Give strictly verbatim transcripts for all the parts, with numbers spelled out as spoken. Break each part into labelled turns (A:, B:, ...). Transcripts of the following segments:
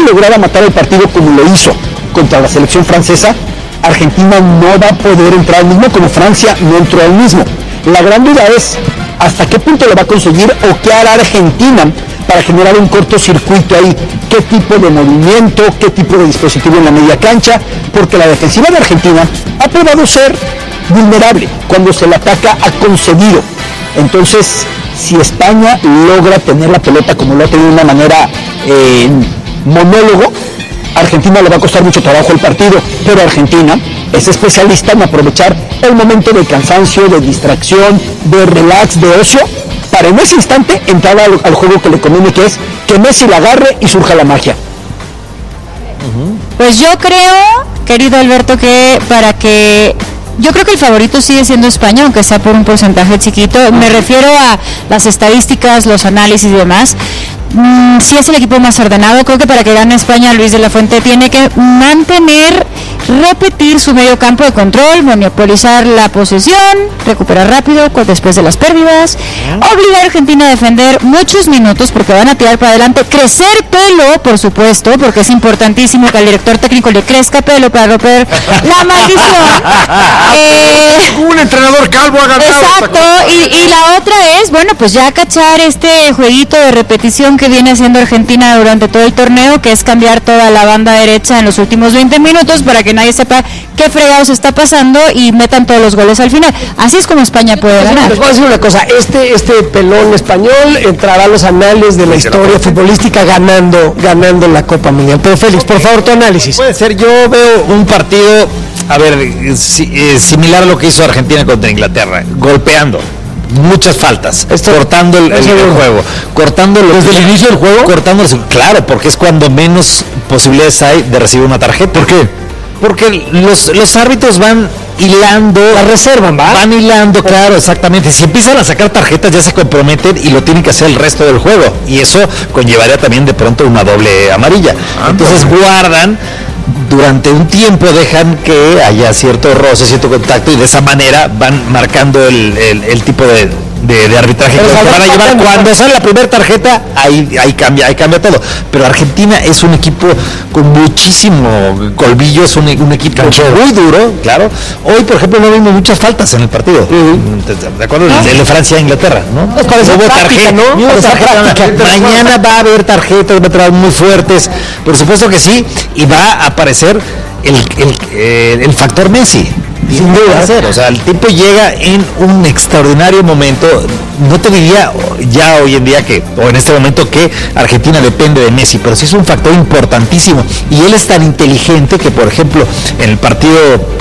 A: lograra matar el partido como lo hizo contra la selección francesa, Argentina no va a poder entrar al mismo, como Francia no entró al mismo. La gran duda es hasta qué punto lo va a conseguir o qué hará Argentina para generar un cortocircuito ahí, qué tipo de movimiento, qué tipo de dispositivo en la media cancha, porque la defensiva de Argentina ha probado ser vulnerable cuando se le ataca a concedido. Entonces, si España logra tener la pelota como lo ha tenido de una manera eh, monólogo, Argentina le va a costar mucho trabajo el partido, pero Argentina es especialista en aprovechar el momento de cansancio, de distracción, de relax, de ocio, para en ese instante entrar al, al juego que le conviene, que es que Messi la agarre y surja la magia.
B: Pues yo creo, querido Alberto, que para que... Yo creo que el favorito sigue siendo España, aunque sea por un porcentaje chiquito. Me refiero a las estadísticas, los análisis y demás. Mm, sí es el equipo más ordenado. Creo que para que gane España, Luis de la Fuente tiene que mantener, repetir su medio campo de control, monopolizar la posesión, recuperar rápido después de las pérdidas, obligar a Argentina a defender muchos minutos porque van a tirar para adelante, crecer pelo, por supuesto, porque es importantísimo que al director técnico le crezca pelo para romper la maldición.
C: eh, Un entrenador calvo ha ganado.
B: Exacto, y, y la otra es, bueno, pues ya cachar este jueguito de repetición que viene haciendo Argentina durante todo el torneo, que es cambiar toda la banda derecha en los últimos veinte minutos para que nadie sepa qué fregados está pasando y metan todos los goles al final. Así es como España puede ganar.
D: Les voy a decir una cosa, este, este pelón español entrará a los anales de la historia futbolística ganando, ganando la Copa Mundial. Pero Félix, por favor, tu análisis.
E: Puede ser, yo veo un partido, a ver, si, eh, similar a lo que hizo Argentina contra Inglaterra, golpeando. Muchas faltas, Esto, cortando el, el, el juego, cortando lo,
D: desde el inicio del juego,
E: cortando, claro, porque es cuando menos posibilidades hay de recibir una tarjeta.
D: ¿Por qué?
E: Porque los, los árbitros van hilando,
D: la reserva, ¿va?
E: Van hilando, claro, exactamente. Si empiezan a sacar tarjetas ya se comprometen y lo tienen que hacer el resto del juego, y eso conllevaría también de pronto una doble amarilla. Ah, Entonces no. guardan. Durante un tiempo dejan que haya cierto roce, cierto contacto, y de esa manera van marcando el, el, el tipo de, de, de arbitraje pero que van a llevar. Cuando sale la primera tarjeta, ahí, ahí cambia, ahí cambia todo. Pero Argentina es un equipo con muchísimo colmillo, es un, un equipo Canchero. muy duro, claro. Hoy, por ejemplo, no vimos muchas faltas en el partido. Uh-huh. ¿De acuerdo? ¿No? El de Francia e Inglaterra, ¿no?
D: Nos parece
E: hubo
D: práctica,
E: tarjeta,
D: ¿no?
E: ¿no? Tarjeta, mañana va a haber tarjetas, va a traer muy fuertes. Por supuesto que sí, y va a aparecer el, el, el, el factor Messi. Sin duda, hacer. O sea, el tipo llega en un extraordinario momento. No te diría ya hoy en día que, o en este momento, que Argentina depende de Messi, pero sí es un factor importantísimo. Y él es tan inteligente que, por ejemplo, en el partido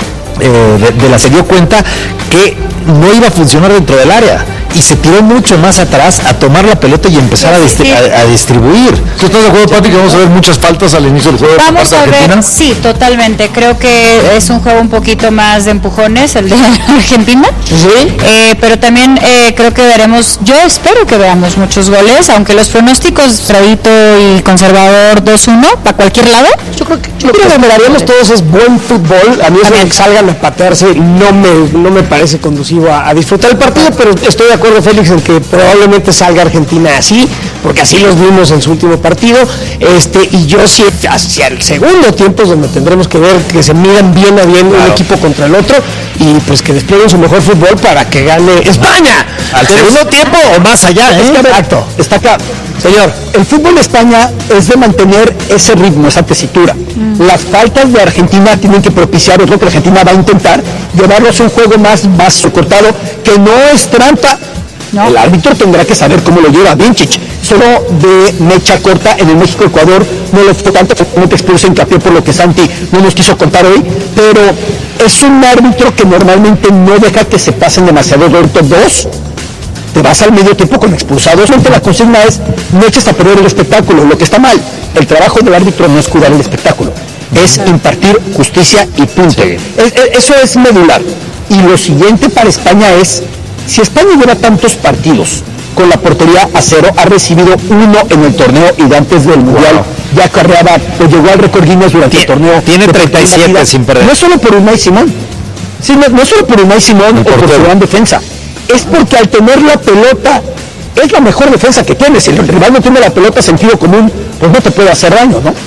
E: eh, de, de la se dio cuenta que no iba a funcionar dentro del área. Y se tiró mucho más atrás a tomar la pelota y empezar a, distri- a, a distribuir.
C: ¿Tú estás de acuerdo, Pati, que vamos a ver muchas faltas al inicio del juego?
B: Vamos a
C: Argentina?
B: ver, sí, totalmente. Creo que es un juego un poquito más de empujones, el de Argentina.
D: Sí.
B: Eh, pero también eh, creo que veremos, yo espero que veamos muchos goles, aunque los pronósticos, Fredito y Conservador dos uno, para cualquier lado.
D: Yo creo que lo que esperaríamos todos es buen fútbol. A mí eso de que salgan a patearse no me, no me parece conducivo a, a disfrutar el partido, pero estoy de acuerdo, Félix, en que probablemente salga Argentina así, porque así los vimos en su último partido, este y yo sí, hacia el segundo tiempo es donde tendremos que ver que se miran bien a bien claro. un equipo contra el otro y pues que desplieguen su mejor fútbol para que gane España.
E: Al segundo tiempo o más allá, ¿eh?
A: Exacto, está acá. Señor, el fútbol de España es de mantener ese ritmo, esa tesitura. Mm. Las faltas de Argentina tienen que propiciar, es lo que Argentina va a intentar, llevarlos a un juego más, más cortado, que no es trampa. No. El árbitro tendrá que saber cómo lo lleva Vinicius. Solo de mecha corta en el México-Ecuador no lo fue tanto, no te expulsa hincapié por lo que Santi no nos quiso contar hoy, pero es un árbitro que normalmente no deja que se pasen demasiado cortos. Dos, te vas al medio tiempo con expulsados. La consigna es no eches a perder el espectáculo. Lo que está mal, el trabajo del árbitro no es cuidar el espectáculo, es impartir justicia y punto. Sí. Es, es, eso es medular. Y lo siguiente para España es, si España lleva tantos partidos con la portería a cero, ha recibido uno en el torneo y de antes del Mundial wow. ya acarreaba, pues llegó al récord Guinness durante
E: Tien,
A: el torneo.
E: Tiene treinta y siete sin perder.
A: No solo por Unai Simón, sí, no, no solo por Unai Simón o por su gran defensa, es porque al tener la pelota es la mejor defensa que tienes. Si el rival no tiene la pelota, sentido común, pues no te puede hacer daño, ¿no?